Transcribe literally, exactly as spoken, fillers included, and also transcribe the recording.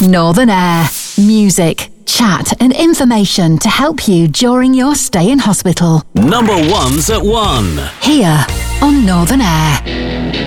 Northern Air. Music, chat and information to help you during your stay in hospital. Number one's at one. Here on Northern Air.